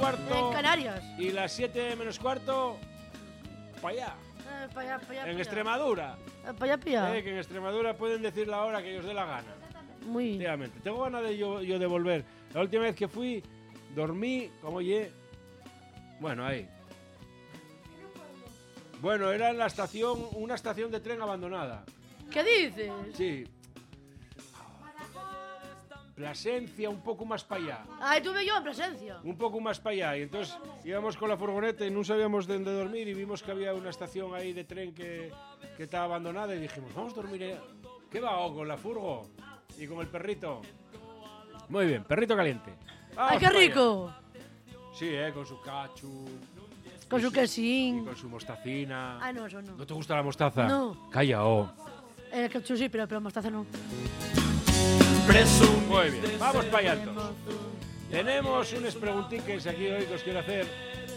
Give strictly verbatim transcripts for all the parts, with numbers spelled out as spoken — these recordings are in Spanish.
cuarto. En Canarias. Y las siete menos cuarto, para allá. Eh, pa allá, pa allá, En pa Extremadura. Eh, pa allá, pa allá. Eh, que en Extremadura pueden decir la hora que ellos dé la gana. Muy. Efectivamente. Tengo ganas de yo, yo de volver. La última vez que fui, dormí, como oye. Bueno, ahí. Bueno, era en la estación, una estación de tren abandonada. ¿Qué dices? Sí. Plasencia, un poco más para allá. Ahí tuve yo en presencia. Un poco más para allá. Y entonces íbamos con la furgoneta y no sabíamos dónde dormir y vimos que había una estación ahí de tren que, que estaba abandonada y dijimos, vamos a dormir allá. ¿Qué va? ¿O con la furgo? Y con el perrito. Muy bien, perrito caliente. Vamos ¡Ay, qué para allá. rico! Sí, eh, con su cachu. Con y su Y quesín. con su mostacina. Ah, no, eso no. ¿No te gusta la mostaza? No. Calla, oh. El ketchup sí, pero, pero mostaza no. Muy bien, vamos para allá entonces. Tenemos unas preguntitas aquí hoy que os quiero hacer.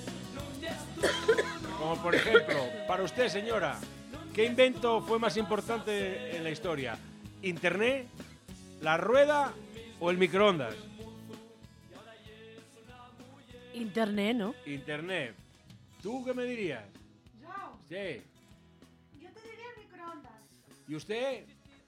Como por ejemplo, para usted, señora, ¿qué invento fue más importante en la historia? ¿Internet, la rueda o el microondas? Internet, ¿no? Internet. ¿Tú qué me dirías? Yo, Sí. yo te diría el microondas. ¿Y usted?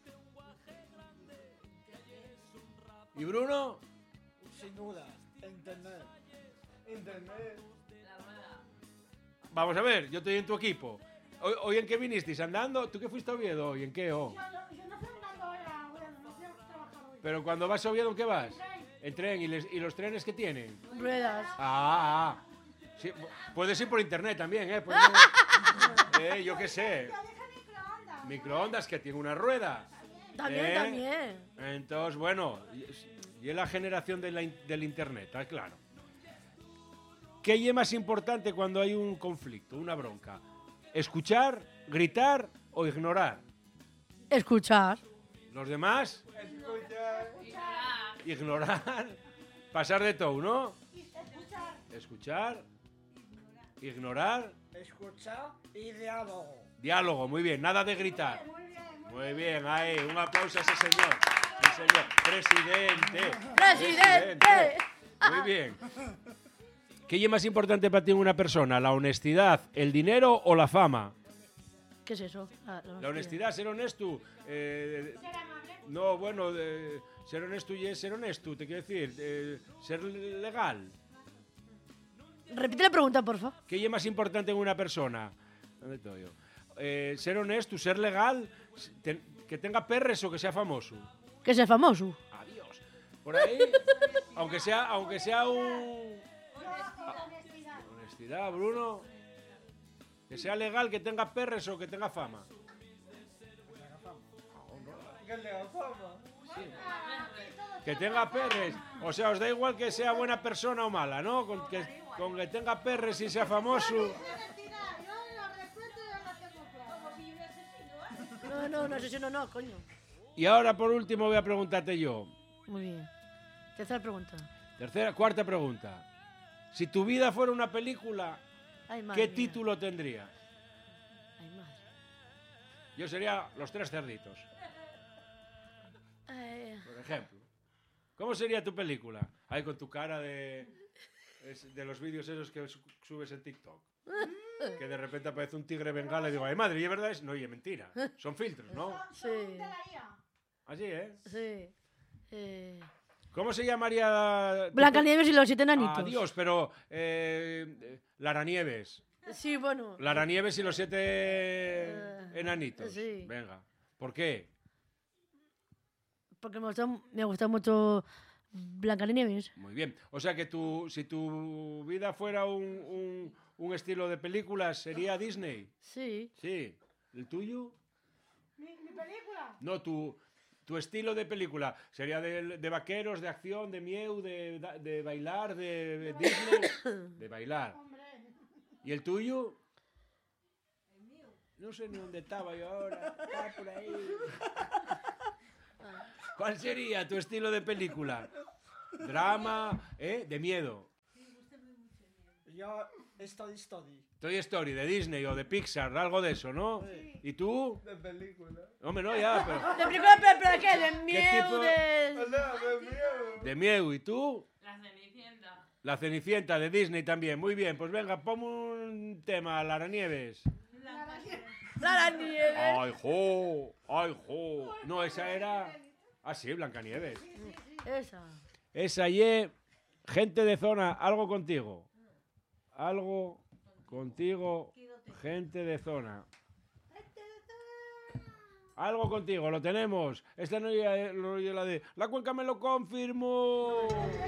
¿Y Bruno? Sin duda, internet. Internet. Vamos a ver, yo estoy en tu equipo. ¿Hoy, hoy en qué vinisteis? ¿Andando? ¿Tú qué fuiste a Oviedo hoy? ¿En qué? Oh? Yo, no- yo no fui andando hoy a Oviedo, no fui a trabajar hoy. Pero cuando vas a Oviedo, ¿en qué vas? Tren. En tren. ¿Y, les- y los trenes qué tienen? Ruedas. Ah, ah. Sí, puedes ir por internet también, ¿eh? Puedes- eh, yo qué sé. Yo dije microondas. Microondas que tiene una rueda. También, ¿Eh? también. Entonces, bueno, y, y es la generación de la in- del internet, está claro. ¿Qué es más importante cuando hay un conflicto, una bronca? ¿Escuchar, gritar o ignorar? Escuchar. ¿Los demás? Escuchar. Ignorar. Pasar de todo, ¿no? Escuchar. Escuchar, ignorar, Escuchar y diálogo. diálogo, muy bien, nada de gritar. Muy bien, muy Muy bien, ahí, un aplauso a ese señor. Sí, señor. Presidente. ¡Presidente! Muy bien. ¿Qué es más importante para ti en una persona? ¿La honestidad, el dinero o la fama? ¿Qué es eso? Ah, La honestidad, ser honesto. eh, Ser amable. no, bueno, eh, ser honesto y es ser honesto, te quiero decir. eh, ser legal. Repite la pregunta, por favor. ¿Qué es más importante en una persona? ¿Dónde estoy yo? Eh, ser honesto, ser legal, ten- que tenga perres o que sea famoso. Que sea famoso. Adiós. Por ahí, aunque sea, aunque sea un... La honestidad. Honestidad, Bruno. Que sea legal, que tenga perres o que tenga fama. Que le haga fama. Que tenga perres. O sea, os da igual que sea buena persona o mala, ¿no? Con que, con que tenga perres y sea famoso. Honestidad. Yo lo respeto y lo tengo claro. Como si yo asesino, No, no, no, asesino no, coño. Y ahora, por último, voy a preguntarte yo. Muy bien. Tercera pregunta. Tercera, cuarta pregunta. Si tu vida fuera una película, Ay, madre ¿qué mía. título tendría? Ay, madre. Yo sería Los Tres Cerditos, Eh, por ejemplo. ¿Cómo sería tu película? Ahí con tu cara de, es- de los vídeos esos que su- subes en TikTok. Que de repente aparece un tigre bengala y digo, ay madre, ¿y es verdad? Es- no, y es mentira. Son filtros, ¿no? sí, De la I A. Así, ¿eh? sí. Eh, ¿Cómo se llamaría? tu Blancanieves y los siete pe- enanitos. Adiós, pero eh, eh, Lara Nieves. Sí, bueno. Lara Nieves y los siete Eh, enanitos. sí. Venga. ¿Por qué? Porque me gusta, me gusta mucho Blancanieves. Muy bien. O sea que tu, si tu vida fuera un, un- un estilo de películas, ¿sería Disney? Sí. Sí. ¿El tuyo? Mi, mi película. No, tu, tu estilo de película. ¿Sería de, de vaqueros, de acción, de miedo, de, de bailar, de, de Disney? De bailar. Hombre. ¿Y el tuyo? No sé ni dónde estaba yo ahora. Estaba por ahí. ¿Cuál sería tu estilo de película? Drama, ¿eh? De miedo. Yo, Story Story. Toy Story, de Disney o de Pixar, algo de eso, ¿no? Sí. ¿Y tú? De película. Hombre, no, ya, pero... ¿De película, pero, pero qué? ¿De tipo? miedo? De... Hola, de miedo. De miedo, ¿y tú? La Cenicienta. La Cenicienta de Disney también. Muy bien, pues venga, ponme un tema, Lara Nieves. ¡Lara Nieves! ¡Ay, jo! ¡Ay, jo! No, esa era... Ah, sí, Blancanieves. Esa. Esa y gente de zona, algo contigo. Algo contigo, gente de zona. Algo contigo, lo tenemos. Esta no es la de... La cuenca me lo confirmó.